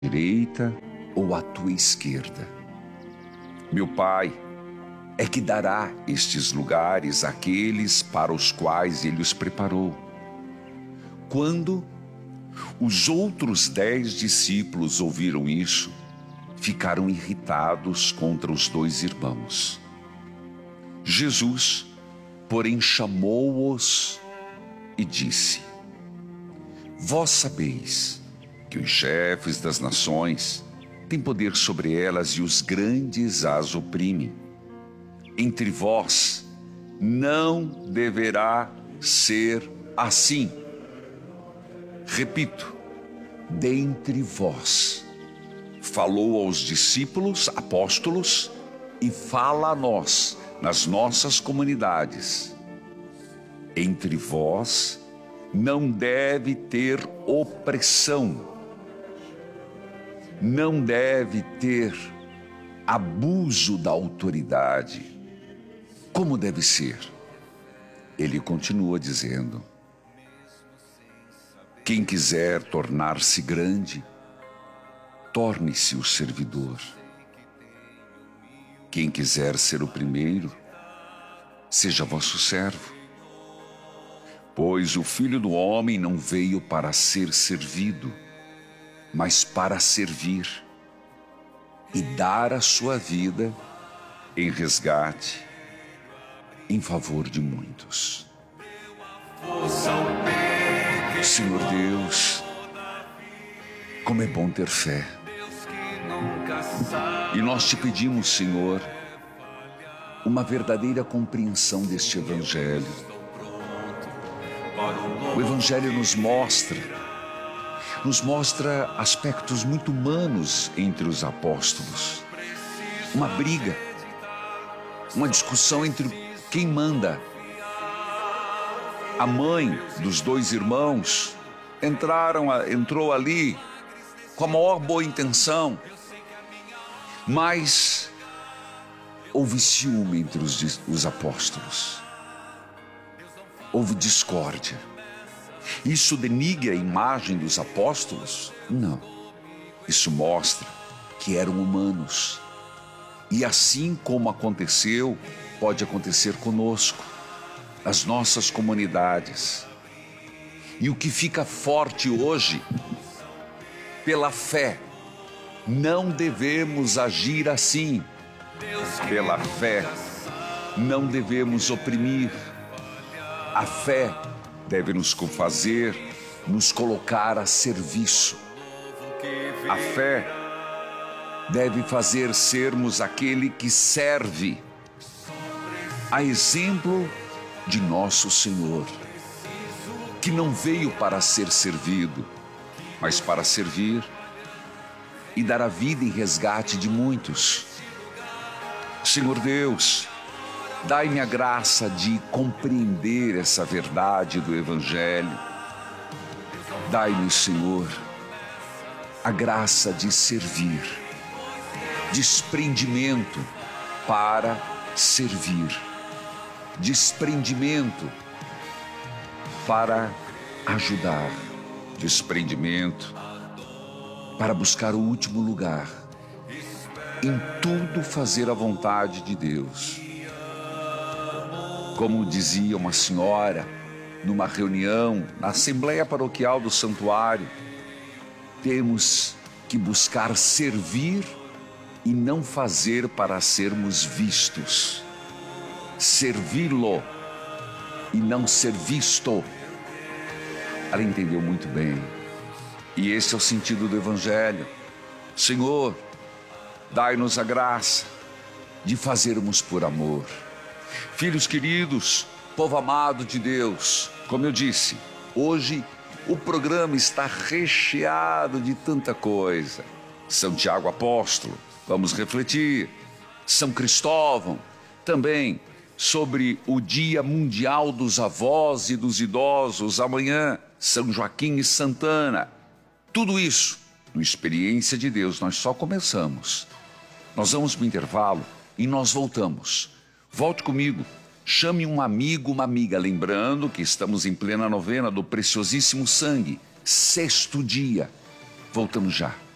direita ou à tua esquerda. Meu Pai é que dará estes lugares àqueles para os quais Ele os preparou. Quando os outros 10 discípulos ouviram isso, ficaram irritados contra os 2 irmãos. Jesus, porém, chamou-os e disse: Vós sabeis que os chefes das nações têm poder sobre elas e os grandes as oprimem. Entre vós não deverá ser assim. Repito, dentre vós. Falou aos discípulos, apóstolos, e fala a nós, nas nossas comunidades. Entre vós não deve ter opressão. Não deve ter abuso da autoridade. Como deve ser? Ele continua dizendo: quem quiser tornar-se grande, torne-se o servidor. Quem quiser ser o primeiro, seja vosso servo. Pois o Filho do Homem não veio para ser servido, mas para servir e dar a sua vida em resgate, em favor de muitos. Senhor Deus, como é bom ter fé. E nós te pedimos, Senhor, uma verdadeira compreensão deste Evangelho. O Evangelho nos mostra aspectos muito humanos entre os apóstolos. Uma briga, uma discussão entre quem manda. A mãe dos 2 irmãos entrou ali com a maior boa intenção, mas houve ciúme entre os apóstolos. Houve discórdia. Isso denigra a imagem dos apóstolos? Não. Isso mostra que eram humanos. E assim como aconteceu, pode acontecer conosco, nas nossas comunidades. E o que fica forte hoje, pela fé, não devemos agir assim. Pela fé, não devemos oprimir. A fé deve nos fazer nos colocar a serviço. A fé deve fazer sermos aquele que serve, a exemplo de nosso Senhor, que não veio para ser servido, mas para servir e dar a vida em resgate de muitos. Senhor Deus, dai-me a graça de compreender essa verdade do Evangelho. Dai-me, Senhor, a graça de servir, desprendimento para servir, desprendimento para ajudar, desprendimento para buscar o último lugar, em tudo fazer a vontade de Deus. Como dizia uma senhora numa reunião na Assembleia Paroquial do Santuário, temos que buscar servir e não fazer para sermos vistos. Servi-lo e não ser visto. Ela entendeu muito bem. E esse é o sentido do Evangelho. Senhor, dai-nos a graça de fazermos por amor. Filhos queridos, povo amado de Deus, como eu disse, hoje o programa está recheado de tanta coisa. São Tiago Apóstolo, vamos refletir. São Cristóvão, também sobre o Dia Mundial dos Avós e dos Idosos, amanhã, São Joaquim e Santana. Tudo isso, no Experiência de Deus, nós só começamos. Nós vamos para o intervalo e nós voltamos. Volte comigo, chame um amigo, uma amiga, lembrando que estamos em plena novena do Preciosíssimo Sangue, 6º dia. Voltamos já.